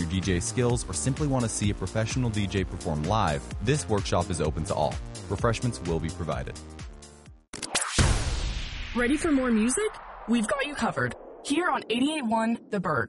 your DJ skills or simply want to see a professional DJ perform live, this workshop is open to all. Refreshments will be provided. Ready for more music? We've got you covered. Here on 88.1 The Bird.